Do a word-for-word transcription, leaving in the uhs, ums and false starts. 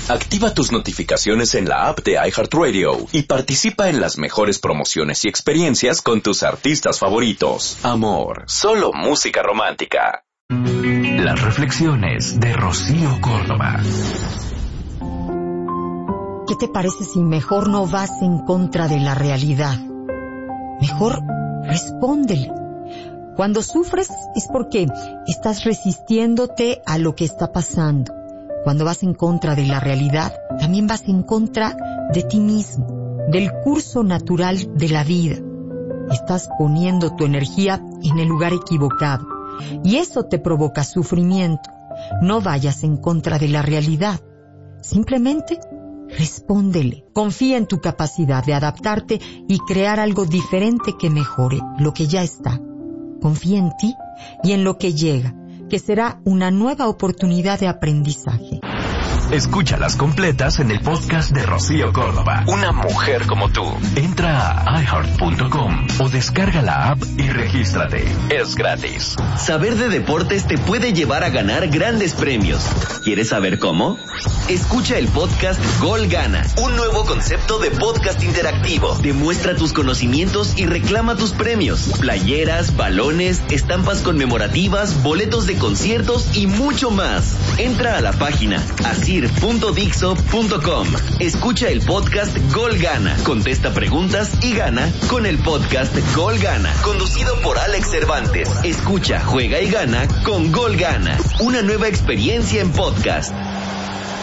Activa tus notificaciones en la app de iHeartRadio y participa en las mejores promociones y experiencias con tus artistas favoritos. Amor, solo música romántica. Las reflexiones de Rocío Córdoba. ¿Qué te parece si mejor no vas en contra de la realidad? Mejor respóndele. Cuando sufres es porque estás resistiéndote a lo que está pasando. Cuando vas en contra de la realidad, también vas en contra de ti mismo, del curso natural de la vida. Estás poniendo tu energía en el lugar equivocado y eso te provoca sufrimiento. No vayas en contra de la realidad. Simplemente respóndele. Confía en tu capacidad de adaptarte y crear algo diferente que mejore lo que ya está. Confía en ti y en lo que llega, que será una nueva oportunidad de aprendizaje. Escúchalas completas en el podcast de Rocío Córdoba. Una mujer como tú. Entra a i heart punto com o descarga la app y regístrate. Es gratis. Saber de deportes te puede llevar a ganar grandes premios. ¿Quieres saber cómo? Escucha el podcast Gol Gana, un nuevo concepto de podcast interactivo. Demuestra tus conocimientos y reclama tus premios. Playeras, balones, estampas conmemorativas, boletos de conciertos y mucho más. Entra a la página asir punto dixo punto com. Escucha el podcast Gol Gana. Contesta preguntas y gana con el podcast Gol Gana, conducido por Alex Cervantes. Escucha, juega y gana con Gol Gana. Una nueva experiencia en podcast.